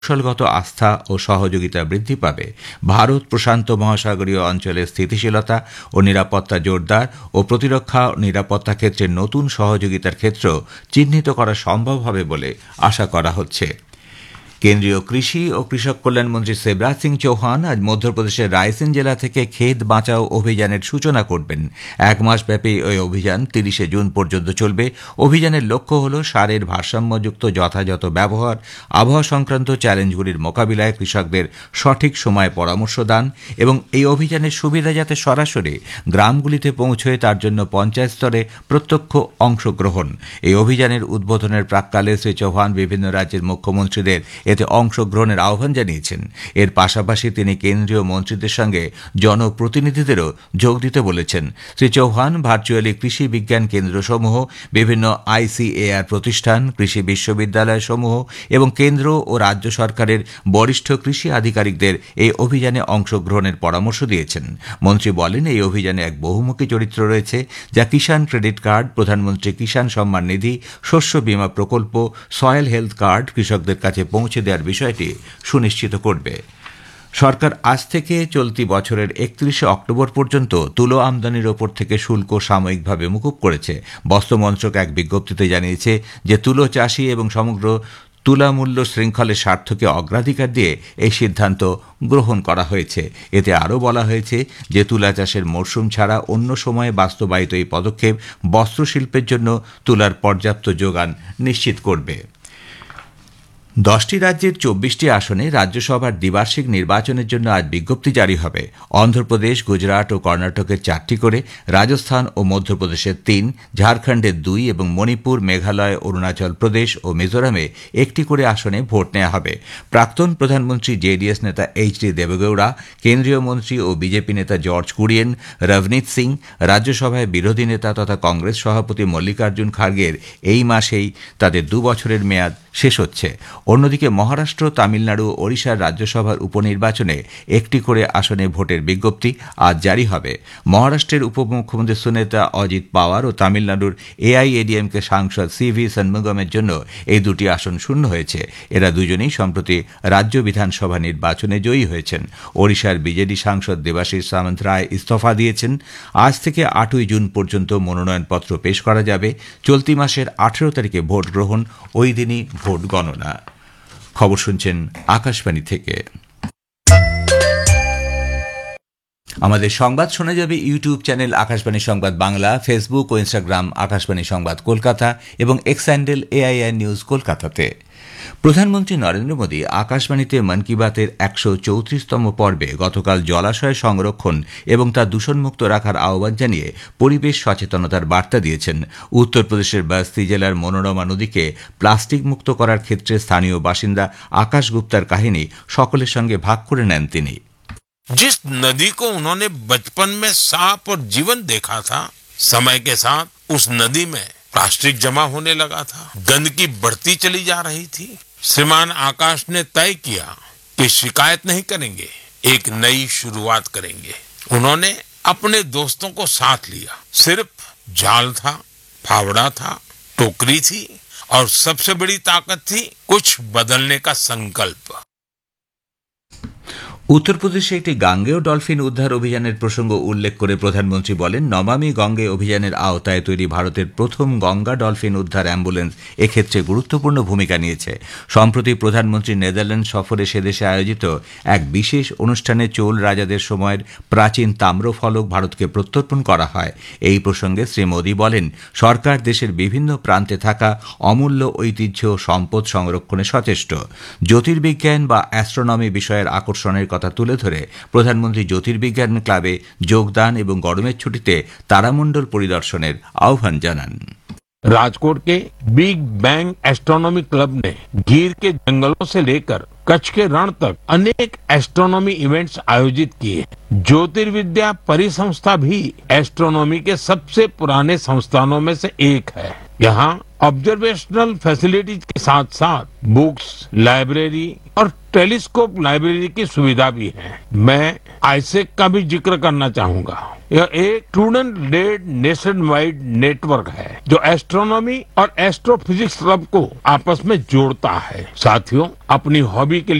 কৌশলগত আস্থা ও সহযোগিতা বৃদ্ধি পাবে। ভারত প্রশান্ত মহাসাগরীয় অঞ্চলের স্থিতিশীলতা ও নিরাপত্তা জোরদার ও প্রতিরক্ষা ও নিরাপত্তা ক্ষেত্রে নতুন সহযোগিতার ক্ষেত্র চিহ্নিত করা সম্ভব হবে বলে আশা করা হচ্ছে। কেন্দ্রীয় কৃষি ও কৃষক কল্যাণ মন্ত্রী শিবরাজ সিং চৌহান আজ মধ্যপ্রদেশের রায়সেন জেলা থেকে ক্ষেত বাঁচাও অভিযানের সূচনা করবেন। এক মাসব্যাপী ওই অভিযান 30 জুন পর্যন্ত চলবে। অভিযানের লক্ষ্য হল সারের ভারসাম্যযুক্ত যথাযথ ব্যবহার, আবহাওয়া সংক্রান্ত চ্যালেঞ্জগুলির মোকাবিলায় কৃষকদের সঠিক সময়ে পরামর্শ দান এবং এই অভিযানের সুবিধা যাতে সরাসরি গ্রামগুলিতে পৌঁছয় তার জন্য পঞ্চায়েত স্তরে প্রত্যক্ষ অংশগ্রহণ। এই অভিযানের উদ্বোধনের প্রাক্কালে শ্রী চৌহান বিভিন্ন রাজ্যের মুখ্যমন্ত্রীদের এতে অংশগ্রহণের আহ্বান জানিয়েছেন। এর পাশাপাশি তিনি কেন্দ্রীয় মন্ত্রীদের সঙ্গে জনপ্রতিনিধিদেরও যোগ দিতে বলেছেন। শ্রী চৌহান ভার্চুয়ালি কৃষি বিজ্ঞান কেন্দ্রসমূহ, বিভিন্ন ICAR প্রতিষ্ঠান, কৃষি বিশ্ববিদ্যালয় সমূহ এবং কেন্দ্র ও রাজ্য সরকারের বরিষ্ঠ কৃষি আধিকারিকদের এই অভিযানে অংশগ্রহণের পরামর্শ দিয়েছেন। মন্ত্রী বলেন, এই অভিযানে এক বহুমুখী চরিত্র রয়েছে যা কিষাণ ক্রেডিট কার্ড, প্রধানমন্ত্রী কিষাণ সম্মান নিধি, শস্য বীমা প্রকল্প, সয়েল হেলথ কার্ড কৃষকদের কাছে পৌঁছে দেওয়ার বিষয়টি সুনিশ্চিত করবে। সরকার আজ থেকে চলতি বছরের 31 অক্টোবর পর্যন্ত তুলো আমদানির ওপর থেকে শুল্ক সাময়িকভাবে মুকুব করেছে। বস্ত্র মন্ত্রক এক বিজ্ঞপ্তিতে জানিয়েছে যে তুলো চাষি এবং সমগ্র তুলা মূল্য শৃঙ্খলের স্বার্থকে অগ্রাধিকার দিয়ে এই সিদ্ধান্ত গ্রহণ করা হয়েছে। এতে আরও বলা হয়েছে যে তুলা চাষের মরশুম ছাড়া অন্য সময়ে বাস্তবায়িত এই পদক্ষেপ বস্ত্রশিল্পের জন্য তুলার পর্যাপ্ত যোগান নিশ্চিত করবে। 10টি রাজ্যের 24টি আসনে রাজ্যসভার দ্বিবার্ষিক নির্বাচনের জন্য আজ বিজ্ঞপ্তি জারি হবে। অন্ধ্রপ্রদেশ, গুজরাট ও কর্ণাটকের 4টি করে, রাজস্থান ও মধ্যপ্রদেশের 3, ঝাড়খণ্ডের 2 এবং মণিপুর, মেঘালয়, অরুণাচল প্রদেশ ও মিজোরামে 1টি করে আসনে ভোট নেওয়া হবে। প্রাক্তন প্রধানমন্ত্রী জেডিএস নেতা HD দেবেগৌড়া, কেন্দ্রীয় মন্ত্রী ও বিজেপি নেতা জর্জ কুরিয়েন, রবনীত সিং, রাজ্যসভায় বিরোধী নেতা তথা কংগ্রেস সভাপতি মল্লিকার্জুন খার্গের এই মাসেই তাদের 2 বছরের মেয়াদ শেষ হচ্ছে। অন্যদিকে মহারাষ্ট্র, তামিলনাড়ু ও ওড়িশার রাজ্যসভার উপনির্বাচনে 1টি করে আসনে ভোটের বিজ্ঞপ্তি আজ জারি হবে। মহারাষ্ট্রের উপমুখ্যমন্ত্রী সুনেতা অজিত পাওয়ার ও তামিলনাড়ুর AIADMK সাংসদ CV ষণমুগমের জন্য এই 2টি আসন শূন্য হয়েছে। এরা দুজনেই সম্প্রতি রাজ্য বিধানসভা নির্বাচনে জয়ী হয়েছেন। ওড়িশার বিজেডি সাংসদ দেবাশিস সামন্ত রায় ইস্তফা দিয়েছেন। আজ থেকে 8ই জুন পর্যন্ত মনোনয়নপত্র পেশ করা যাবে। চলতি মাসের 18 তারিখে ভোট গ্রহণ, ওই দিনই ভোট গণনা। খবর শুনছেন আকাশবাণী থেকে। আমাদের সংবাদ শোনা যাবে ইউটিউব চ্যানেল আকাশবাণী সংবাদ বাংলা, ফেসবুক ও ইনস্টাগ্রাম আকাশবাণী সংবাদ কলকাতা এবং এক্স হ্যান্ডেল AIR নিউজ কলকাতাতে। প্রধানমন্ত্রী নরেন্দ্র মোদী আকাশবাণীতে মন কি বাতের 134তম পর্বে গতকাল জলাশয় সংরক্ষণ এবং তা দূষণমুক্ত রাখার আহ্বান জানিয়ে পরিবেশ সচেতনতার বার্তা দিয়েছেন। উত্তরপ্রদেশের বস্তি জেলার মনোরমা নদীকে প্লাস্টিক মুক্ত করার ক্ষেত্রে স্থানীয় বাসিন্দা আকাশ গুপ্তার কাহিনী সকলের সঙ্গে ভাগ করে নেন তিনি। जिस नदी को उन्होंने बचपन में साफ और जीवन देखा था, समय के साथ उस नदी में प्लास्टिक जमा होने लगा था, गंदगी बढ़ती चली जा रही थी। श्रीमान आकाश ने तय किया कि शिकायत नहीं करेंगे, एक नई शुरुआत करेंगे। उन्होंने अपने दोस्तों को साथ लिया। सिर्फ जाल था, फावड़ा था, टोकरी थी और सबसे बड़ी ताकत थी कुछ बदलने का संकल्प। উত্তরপ্রদেশে একটি গাঙ্গেয় ডলফিন উদ্ধার অভিযানের প্রসঙ্গ উল্লেখ করে প্রধানমন্ত্রী বলেন, নমামি গঙ্গে অভিযানের আওতায় তৈরি ভারতের প্রথম গঙ্গা ডলফিন উদ্ধার অ্যাম্বুলেন্স এক্ষেত্রে গুরুত্বপূর্ণ ভূমিকা নিয়েছে। সম্প্রতি প্রধানমন্ত্রী নেদারল্যান্ড সফরে সেদেশে আয়োজিত এক বিশেষ অনুষ্ঠানে চোল রাজাদের সময়ের প্রাচীন তাম্রফলক ভারতকে প্রত্যর্পণ করা হয়। এই প্রসঙ্গে শ্রী মোদী বলেন, সরকার দেশের বিভিন্ন প্রান্তে থাকা অমূল্য ঐতিহ্য সম্পদ সংরক্ষণে সচেষ্ট। জ্যোতির্বিজ্ঞান বা অ্যাস্ট্রোনমি বিষয়ের আকর্ষণের কথা তুলে ধরে প্রধানমন্ত্রী জ্যোতির্বিজ্ঞান ক্লাবে যোগদান এবং গরমের ছুটিতে তারামণ্ডল পরিদর্শনের আহ্বান জানান। राजकोट के बिग बैंग एस्ट्रोनॉमी क्लब ने गीर के जंगलों से लेकर कच्छ के रण तक अनेक एस्ट्रोनॉमी इवेंट्स आयोजित किए। ज्योतिर्विद्या परिसंस्था भी एस्ट्रोनॉमी के सबसे पुराने संस्थानों में से एक है। यहाँ ऑब्जर्वेशनल फैसिलिटीज के साथ साथ बुक्स, लाइब्रेरी और टेलीस्कोप लाइब्रेरी की सुविधा भी है। मैं आईसेक का भी जिक्र करना चाहूंगा। यह एक student lead nation wide network है जो एस्ट्रोनॉमी और एस्ट्रोफिजिक्स क्लब को आपस में जोड़ता है। साथियों, अपनी हॉबी के